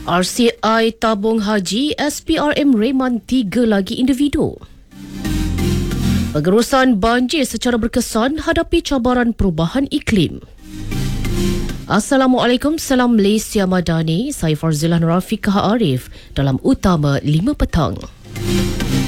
RCI tabung haji SPRM reman 3 lagi individu. Pengurusan banjir secara berkesan hadapi cabaran perubahan iklim. Assalamualaikum, salam Malaysia Madani. Saya Farzilan Rafiqah Arif dalam Utama 5 Petang.